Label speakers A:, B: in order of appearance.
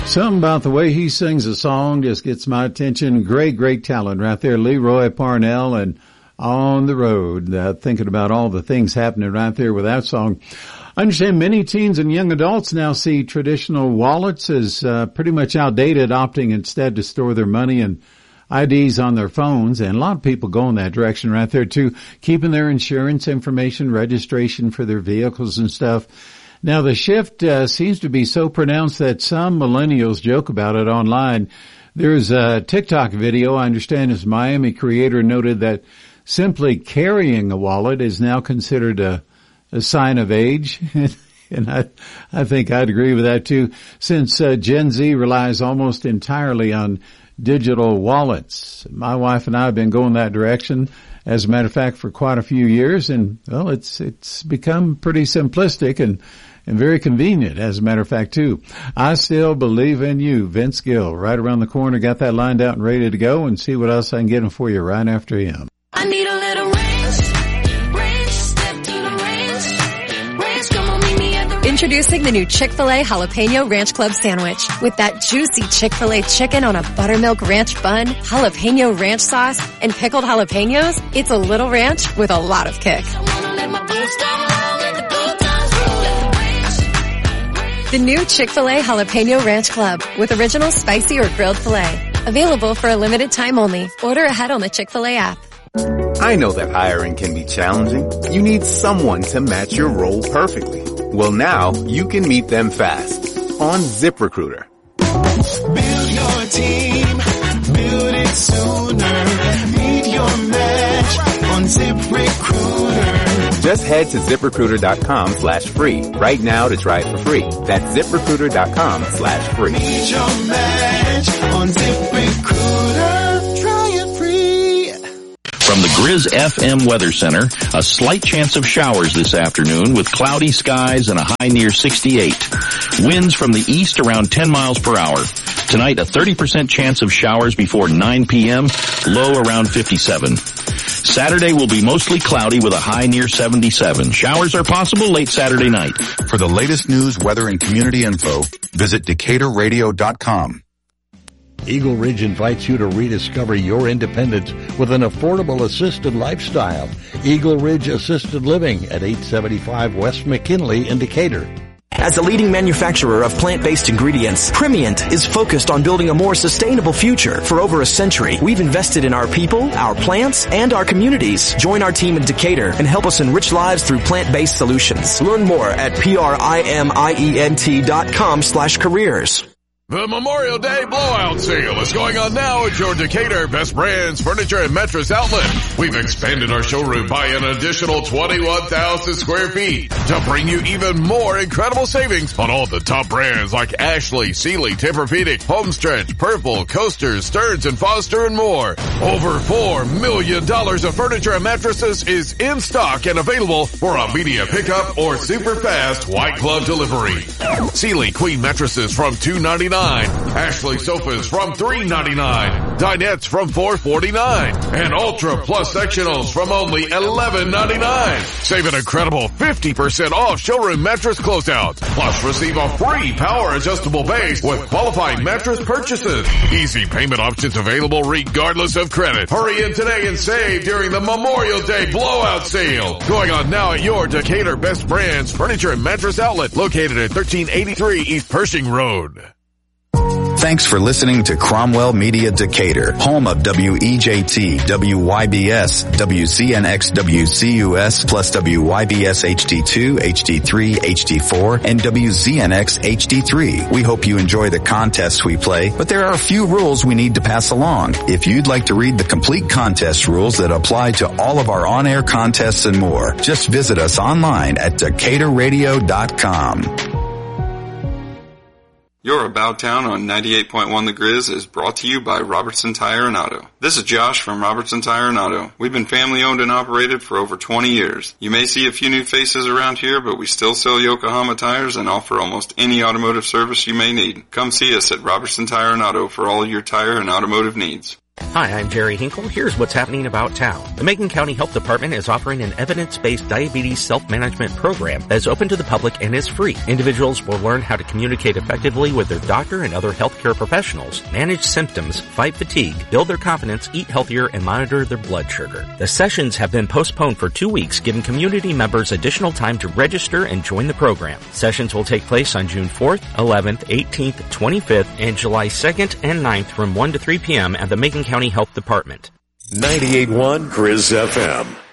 A: Something about the way he sings a song just gets my attention. Great talent right there. Leroy Parnell and On the Road. Thinking about all the things happening right there with that song. I understand many teens and young adults now see traditional wallets as pretty much outdated, opting instead to store their money and IDs on their phones. And a lot of people go in that direction right there too, keeping their insurance information, registration for their vehicles and stuff. Now, the shift seems to be so pronounced that some millennials joke about it online. There's a TikTok video, I understand this Miami creator noted that simply carrying a wallet is now considered a sign of age. And I think I'd agree with that too, since Gen Z relies almost entirely on digital wallets. My wife and I have been going that direction, as a matter of fact, for quite a few years, and well, it's become pretty simplistic and very convenient, as a matter of fact, too. I still believe in you, Vince Gill, right around the corner. Got that lined out and ready to go, and see what else I can get him for you right after him.
B: I need a little ranch, step to the ranch, come on, meet me at the...
C: Introducing the new Chick-fil-A Jalapeno Ranch Club Sandwich. With that juicy Chick-fil-A chicken on a buttermilk ranch bun, jalapeno ranch sauce, and pickled jalapenos, it's a little ranch with a lot of kick. The new Chick-fil-A Jalapeno Ranch Club with original spicy or grilled filet. Available for a limited time only. Order ahead on the Chick-fil-A app.
D: I know that hiring can be challenging. You need someone to match your role perfectly. Well, now you can meet them fast on ZipRecruiter.
E: Build your team, build it sooner. Meet your match on ZipRecruiter.
D: Just head to ZipRecruiter.com/free right now to try it for free. That's ZipRecruiter.com/free.
E: Meet your match on ZipRecruiter. Try it free.
F: From the Grizz FM Weather Center, a slight chance of showers this afternoon with cloudy skies and a high near 68. Winds from the east around 10 miles per hour. Tonight, a 30% chance of showers before 9 p.m., low around 57. Saturday will be mostly cloudy with a high near 77. Showers are possible late Saturday night.
G: For the latest news, weather, and community info, visit DecaturRadio.com.
H: Eagle Ridge invites you to rediscover your independence with an affordable assisted lifestyle. Eagle Ridge Assisted Living at 875 West McKinley in Decatur.
I: As a leading manufacturer of plant-based ingredients, Primient is focused on building a more sustainable future. For over a century, we've invested in our people, our plants, and our communities. Join our team in Decatur and help us enrich lives through plant-based solutions. Learn more at primient.com/careers.
J: The Memorial Day Blowout Sale is going on now at your Decatur Best Brands Furniture and Mattress Outlet. We've expanded our showroom by an additional 21,000 square feet to bring you even more incredible savings on all the top brands like Ashley, Sealy, Tempur-Pedic, Homestretch, Purple, Coasters, Stearns & Foster, and more. Over $4 million of furniture and mattresses is in stock and available for immediate pickup or super fast white glove delivery. Sealy Queen mattresses from $299. Ashley sofas from $399. Dinettes from $449. And Ultra Plus sectionals from only $11.99. Save an incredible 50% off showroom mattress closeouts. Plus receive a free power adjustable base with qualifying mattress purchases. Easy payment options available regardless of credit. Hurry in today and save during the Memorial Day Blowout Sale. Going on now at your Decatur Best Brands Furniture and Mattress Outlet located at 1383 East Pershing Road.
G: Thanks for listening to Cromwell Media Decatur, home of WEJT, WYBS, WZNX, WCUS, plus WYBS HD2, HD3, HD4, and WZNX HD3. We hope you enjoy the contests we play, but there are a few rules we need to pass along. If you'd like to read the complete contest rules that apply to all of our on-air contests and more, just visit us online at DecaturRadio.com.
K: Your About Town on 98.1 The Grizz is brought to you by Robertson Tire and Auto. This is Josh from Robertson Tire and Auto. We've been family owned and operated for over 20 years. You may see a few new faces around here, but we still sell Yokohama tires and offer almost any automotive service you may need. Come see us at Robertson Tire and Auto for all your tire and automotive needs.
L: Hi, I'm Jerry Hinkle. Here's what's happening about town. The Macon County Health Department is offering an evidence-based diabetes self-management program that is open to the public and is free. Individuals will learn how to communicate effectively with their doctor and other healthcare professionals, manage symptoms, fight fatigue, build their confidence, eat healthier, and monitor their blood sugar. The sessions have been postponed for 2 weeks, giving community members additional time to register and join the program. Sessions will take place on June 4th, 11th, 18th, 25th, and July 2nd and 9th from 1 to 3 p.m. at the Macon County Health Department.
M: 98.1 Grizz FM.